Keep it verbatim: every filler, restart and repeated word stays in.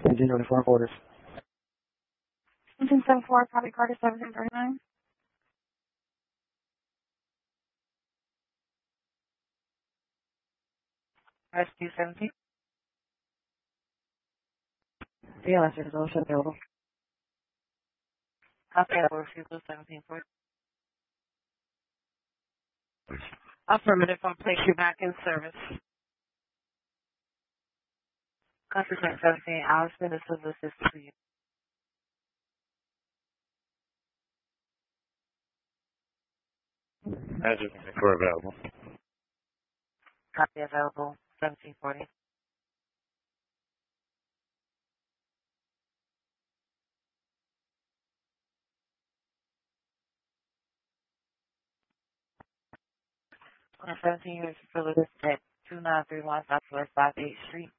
Continuing four quarters. seventeen seventy-four, copy Carter seventeen thirty-nine. Rescue seventeen. D L S is also available. Copy that refusal seventeen forty. Affirmative, I'll place you back in service. Country seventeen, Allison is civil assistant to you. Hazard for available. Copy available seventeen forty. seventeen years facilities at two nine three one Southwest five eighth Street.